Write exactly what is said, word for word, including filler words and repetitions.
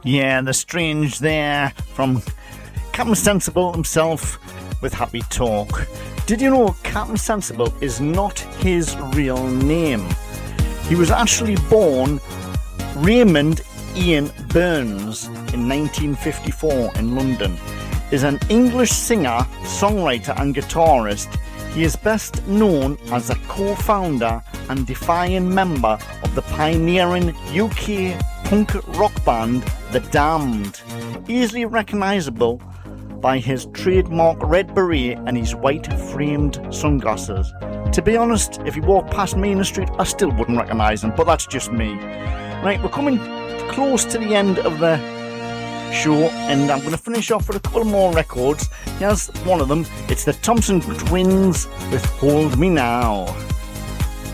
Yeah, the Strange there from Captain Sensible himself with Happy Talk. Did you know Captain Sensible is not his real name? He was actually born Raymond Ian Burns in nineteen fifty-four in London. Is an English singer, songwriter and guitarist. He is best known as a co-founder and defining member of the pioneering U K punk rock band The Damned. Easily recognisable by his trademark red beret and his white framed sunglasses. To be honest, if he walked past me in the street, I still wouldn't recognise him, but that's just me. Right, we're coming close to the end of the show, and I'm going to finish off with a couple more records. Here's one of them. It's the Thompson Twins with Hold Me Now.